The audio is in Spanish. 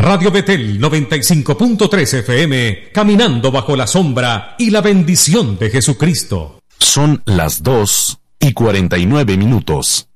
Radio Betel 95.3 FM, caminando bajo la sombra y la bendición de Jesucristo. Son las 2:49.